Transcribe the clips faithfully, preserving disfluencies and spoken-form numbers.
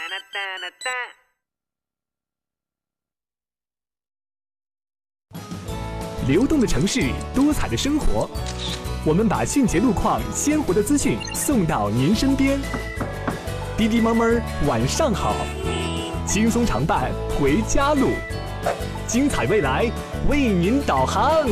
流动的城市，多彩的生活，我们把迅捷路况、鲜活的资讯送到您身边。滴滴猫猫晚上好，轻松常伴回家路，精彩未来为您导航。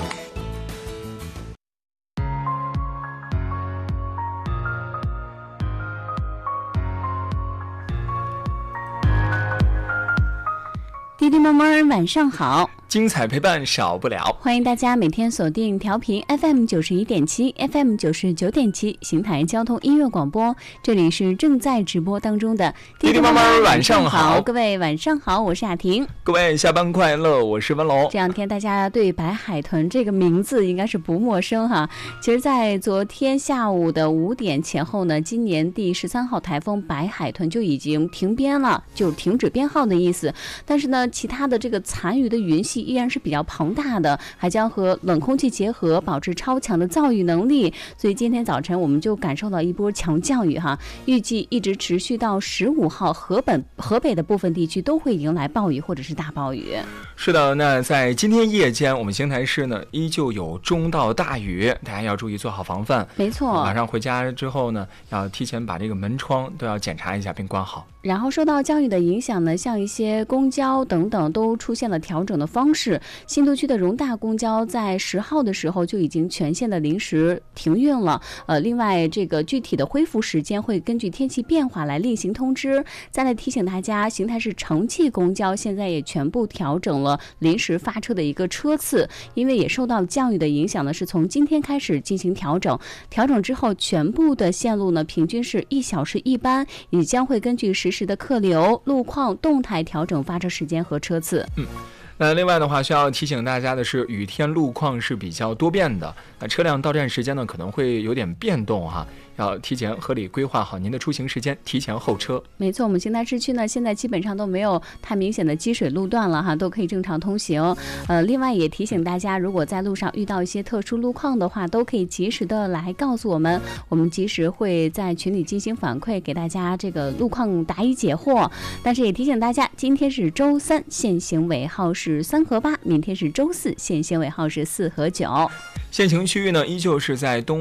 滴滴猫猫晚上好， 精彩陪伴少不了， 欢迎大家每天锁定调频 F M 九十一点七 F M 九十九点七邢台交通音乐广播，这里是正在直播当中的滴滴猫猫晚上好， 各位晚上好，我是雅婷， 各位下班快乐，我是文龙。 这两天大家对白海豚这个名字应该是不陌生哈。其实在昨天下午的五点前后呢，今年第十三号台风白海豚就已经停编了，就是停止编号的意思。但是呢，其他的这个残余的云系依然是比较庞大的，还将和冷空气结合，保持超强的造雨能力。所以今天早晨我们就感受到一波强降雨哈，预计一直持续到十五号，河本河北的部分地区都会迎来暴雨或者是大暴雨。 是的，那在今天夜间，我们邢台市呢依旧有中到大雨，大家要注意做好防范。 没错， 晚上回家之后呢，要提前把这个门窗都要检查一下并关好。 然后受到降雨的影响呢，像一些公交等等都出现了调整的方式。新都区的荣大公交在十号的时候就已经全线的临时停运了。呃，另外这个具体的恢复时间会根据天气变化来另行通知。再来提醒大家，邢台市城际公交现在也全部调整了临时发车的一个车次，因为也受到降雨的影响呢，是从今天开始进行调整。调整之后，全部的线路呢平均是一小时一班，也将会根据实时的客流、路况动态调整发车时间和车次。 嗯。那另外的话，需要提醒大家的是，雨天路况是比较多变的，那车辆到站时间呢可能会有点变动哈，要提前合理规划好您的出行时间，提前候车。 没错，我们邢台市区呢现在基本上都没有太明显的积水路段了哈，都可以正常通行。呃，另外也提醒大家，如果在路上遇到一些特殊路况的话，都可以及时的来告诉我们，我们及时会在群里进行反馈，给大家这个路况答疑解惑。但是也提醒大家，今天是周三，限行尾号是三和八，明天是周四，限行尾号是四和九。 限行区域呢依旧是在东